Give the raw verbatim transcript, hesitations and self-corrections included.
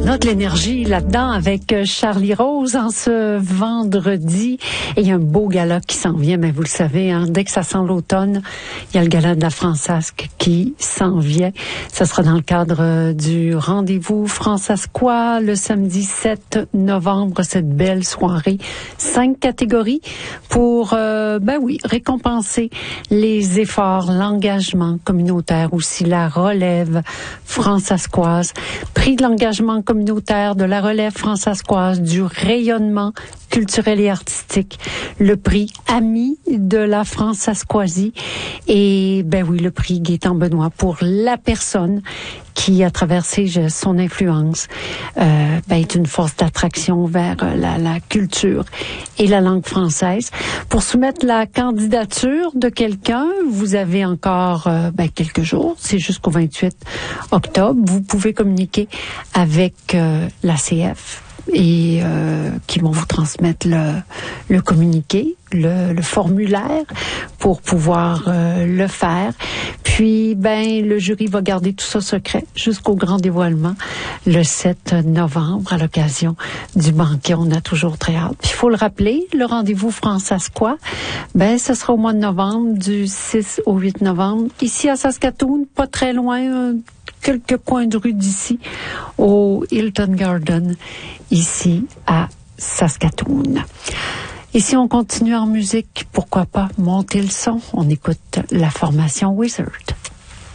On a de l'énergie là-dedans avec Charlie Rose en ce vendredi. Et il y a un beau gala qui s'en vient, mais vous le savez, hein, dès que ça sent l'automne, il y a le gala de la Francesque qui s'en vient. Ça sera dans le cadre du rendez-vous Francescois le samedi sept novembre, cette belle soirée. Cinq catégories pour, euh, ben oui, récompenser les efforts, l'engagement communautaire, aussi la relève francescoise. Prix de l'engagement communautaire, de la relève francescoise, du rayonnement culturel et artistique, le prix Ami de la Francescoisie et, ben oui, le prix Gaétan Benoît pour la personne qui, à travers ses, son influence, euh, ben, est une force d'attraction vers la, la culture et la langue française. Pour soumettre la candidature de quelqu'un, vous avez encore euh, ben, quelques jours, c'est jusqu'au vingt-huit octobre. Vous pouvez communiquer avec euh, l'A C F et euh, qui vont vous transmettre le, le communiqué, le, le formulaire pour pouvoir euh, le faire. Puis, ben, le jury va garder tout ça secret jusqu'au grand dévoilement le sept novembre à l'occasion du banquet. On a toujours très hâte. Puis, il faut le rappeler, le rendez-vous Francescois, ben, ce sera au mois de novembre, du six au huit novembre, ici à Saskatoon, pas très loin, euh, quelques coins de rue d'ici, au Hilton Garden, ici à Saskatoon. Et si on continue en musique, pourquoi pas monter le son? On écoute la formation Wizard.